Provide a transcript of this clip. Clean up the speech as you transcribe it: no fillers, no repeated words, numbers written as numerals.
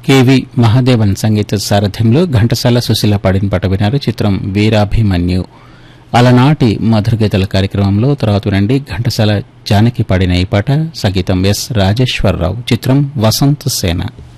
KV Mahadevan సంగీత సారథ్యంలో ఘంటసాల సుశీల పాడిన పాట వినారు. చిత్రం వీరాభిమన్యు. అలనాటి మధుర గీతల కార్యక్రమంలో తర్వాత వినండి ఘంటసాల జానకి పాడిన ఈ పాట. సంగీతం ఎస్ రాజేశ్వరరావు. చిత్రం వసంత సేన.